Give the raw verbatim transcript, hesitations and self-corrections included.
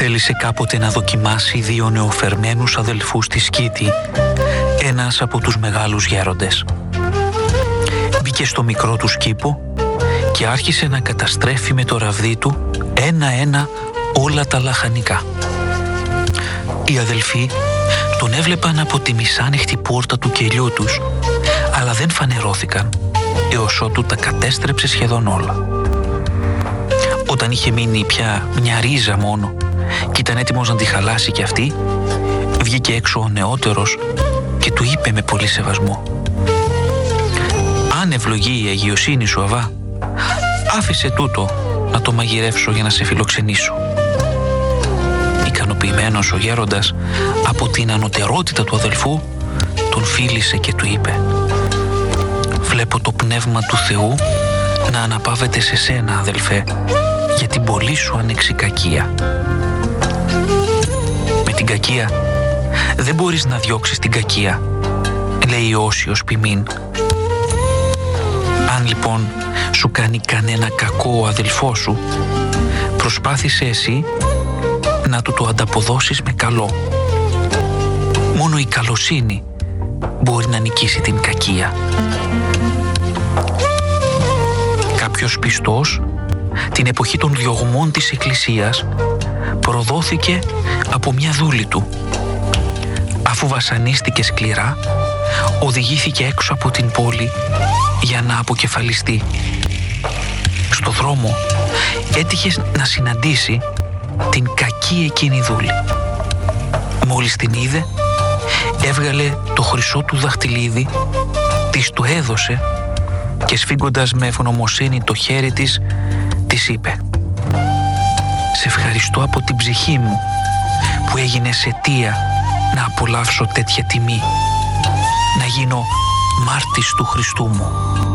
Θέλησε κάποτε να δοκιμάσει δύο νεοφερμένους αδελφούς στη Σκήτη, ένας από τους μεγάλους γέροντες. Μπήκε στο μικρό του κήπο και άρχισε να καταστρέφει με το ραβδί του ένα-ένα όλα τα λαχανικά. Οι αδελφοί τον έβλεπαν από τη μισάνοιχτη πόρτα του κελιού τους, αλλά δεν φανερώθηκαν έως ότου τα κατέστρεψε σχεδόν όλα. Όταν είχε μείνει πια μια ρίζα μόνο και ήταν έτοιμος να τη χαλάσει κι αυτή, βγήκε έξω ο νεότερος και του είπε με πολύ σεβασμό: «Αν ευλογεί η αγιοσύνη σου, Αβά, άφησε τούτο να το μαγειρεύσω για να σε φιλοξενήσω». Ικανοποιημένος ο γέροντας από την ανωτερότητα του αδελφού, τον φίλησε και του είπε: «Βλέπω το πνεύμα του Θεού να αναπαύεται σε σένα, αδελφέ, για την πολύ σου ανεξικακία. Με την κακία δεν μπορείς να διώξεις την κακία», λέει ο όσιος ποιμήν. «Αν λοιπόν σου κάνει κανένα κακό ο αδελφός σου, προσπάθησε εσύ να του το ανταποδώσεις με καλό. Μόνο η καλοσύνη μπορεί να νικήσει την κακία». Κάποιος πιστός, την εποχή των διωγμών της Εκκλησίας, προδόθηκε από μια δούλη του. Αφού βασανίστηκε σκληρά, οδηγήθηκε έξω από την πόλη για να αποκεφαλιστεί. Στο δρόμο έτυχε να συναντήσει την κακή εκείνη δούλη. Μόλις την είδε, έβγαλε το χρυσό του δαχτυλίδι, της το έδωσε και σφίγγοντας με ευγνωμοσύνη το χέρι της, της είπε: «Σε ευχαριστώ από την ψυχή μου που έγινες αιτία να απολαύσω τέτοια τιμή, να γίνω μάρτης του Χριστού μου».